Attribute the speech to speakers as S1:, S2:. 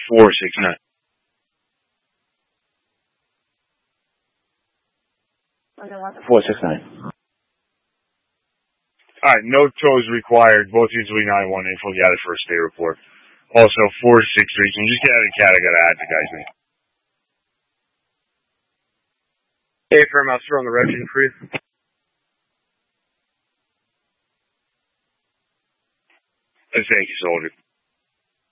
S1: 469.
S2: Okay, 469.
S1: Alright, no tows required. Both usually 911 info. You got it for a state report. Also, 463. Can you just get out of the cat? I gotta add the guy's name. Hey, firm, I'll throw on the regimen for you. Thank you, soldier.